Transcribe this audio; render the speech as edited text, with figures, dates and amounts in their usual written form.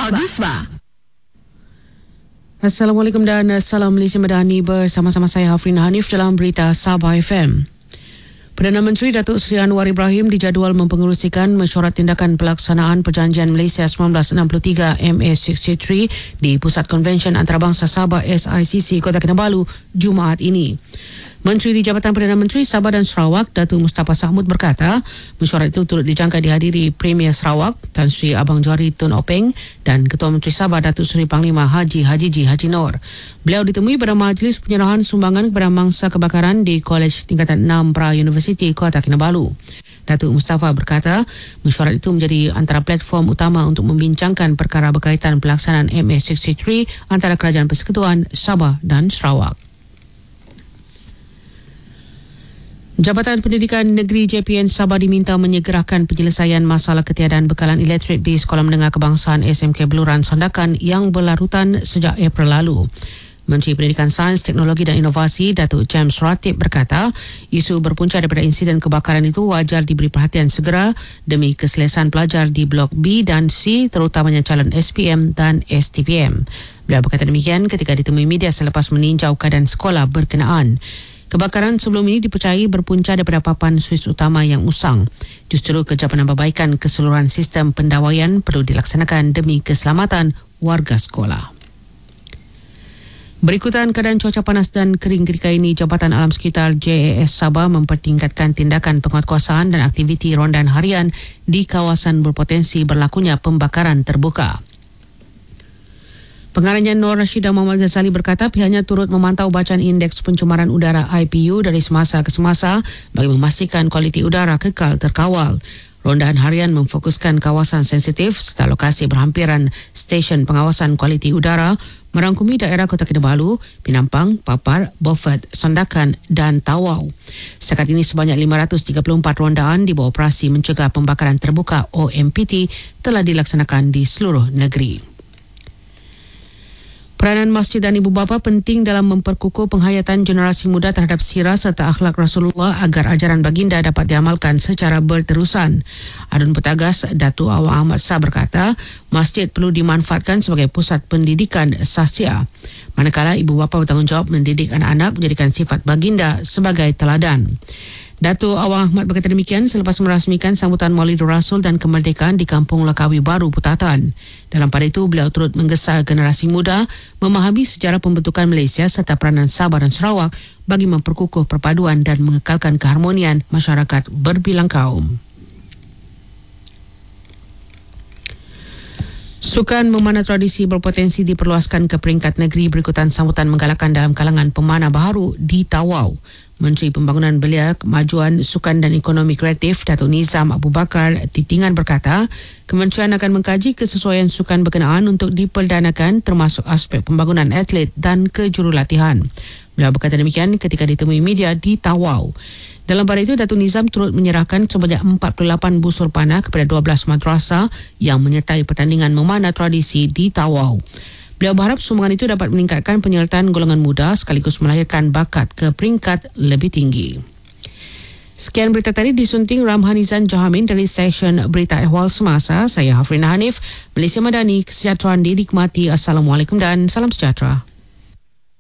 Agusma. Assalamualaikum dan salam Malaysia Madani, bersama-sama saya Hafrin Hanif dalam berita Sabah FM. Perdana Menteri Datuk Seri Anwar Ibrahim dijadual mempengerusikan mesyuarat tindakan pelaksanaan Perjanjian Malaysia 1963 MA63 di Pusat Konvensyen Antarabangsa Sabah SICC Kota Kinabalu Jumaat ini. Menteri di Jabatan Perdana Menteri Sabah dan Sarawak, Datuk Mustafa Sahmud berkata, mesyuarat itu turut dijangka dihadiri Premier Sarawak, Tan Sri Abang Johari Tun Openg dan Ketua Menteri Sabah, Datuk Seri Panglima Haji Haji Noor. Beliau ditemui pada majlis penyerahan sumbangan kepada mangsa kebakaran di Kolej Tingkatan 6 Pra Universiti Kota Kinabalu. Datuk Mustafa berkata, mesyuarat itu menjadi antara platform utama untuk membincangkan perkara berkaitan pelaksanaan MA63 antara Kerajaan Persekutuan Sabah dan Sarawak. Jabatan Pendidikan Negeri JPN Sabah diminta menyegerakan penyelesaian masalah ketiadaan bekalan elektrik di Sekolah Menengah Kebangsaan SMK Beluran Sandakan yang berlarutan sejak April lalu. Menteri Pendidikan Sains, Teknologi dan Inovasi Datuk James Ratib berkata, isu berpunca daripada insiden kebakaran itu wajar diberi perhatian segera demi keselesaan pelajar di Blok B dan C, terutamanya calon SPM dan STPM. Beliau berkata demikian ketika ditemui media selepas meninjau keadaan sekolah berkenaan. Kebakaran sebelum ini dipercayai berpunca daripada papan suis utama yang usang. Justru kerja penambahbaikan keseluruhan sistem pendawaian perlu dilaksanakan demi keselamatan warga sekolah. Berikutan keadaan cuaca panas dan kering ketika ini, Jabatan Alam Sekitar JAS Sabah mempertingkatkan tindakan penguatkuasaan dan aktiviti rondan harian di kawasan berpotensi berlakunya pembakaran terbuka. Pengarahnya Nur Rashidah Muhammad Ghazali berkata pihaknya turut memantau bacaan indeks pencemaran udara IPU dari semasa ke semasa bagi memastikan kualiti udara kekal terkawal. Rondaan harian memfokuskan kawasan sensitif serta lokasi berhampiran stesen pengawasan kualiti udara merangkumi daerah Kota Kinabalu, Pinampang, Papar, Beaufort, Sandakan dan Tawau. Setakat ini sebanyak 534 rondaan di bawah operasi mencegah pembakaran terbuka OMPT telah dilaksanakan di seluruh negeri. Peranan masjid dan ibu bapa penting dalam memperkukuh penghayatan generasi muda terhadap sirah serta akhlak Rasulullah agar ajaran baginda dapat diamalkan secara berterusan. Adun Petagas Datuk Awang Ahmad Shah berkata, masjid perlu dimanfaatkan sebagai pusat pendidikan sahsia. Manakala ibu bapa bertanggungjawab mendidik anak-anak menjadikan sifat baginda sebagai teladan. Datuk Awang Ahmad berkata demikian selepas merasmikan sambutan Maulidur Rasul dan kemerdekaan di Kampung Lakawi Baru, Putatan. Dalam pada itu, beliau turut menggesa generasi muda memahami sejarah pembentukan Malaysia serta peranan Sabah dan Sarawak bagi memperkukuh perpaduan dan mengekalkan keharmonian masyarakat berbilang kaum. Sukan memanah tradisi berpotensi diperluaskan ke peringkat negeri berikutan sambutan menggalakkan dalam kalangan pemanah baharu di Tawau. Menteri Pembangunan Belia, Kemajuan Sukan dan Ekonomi Kreatif Datuk Nizam Abu Bakar Titingan berkata, kementerian akan mengkaji kesesuaian sukan berkenaan untuk diperdanakan termasuk aspek pembangunan atlet dan kejurulatihan. Beliau berkata demikian ketika ditemui media di Tawau. Dalam pada itu, Datuk Nizam turut menyerahkan sebanyak 48 busur panah kepada 12 madrasah yang menyertai pertandingan memanah tradisi di Tawau. Beliau berharap sumbangan itu dapat meningkatkan penyertaan golongan muda sekaligus melahirkan bakat ke peringkat lebih tinggi. Sekian berita tadi disunting Ramhanizan Jahamin dari session Berita Ehwal Semasa. Saya Hafrin Hanif, Malaysia Madani, kesejahteraan dinikmati. Assalamualaikum dan salam sejahtera.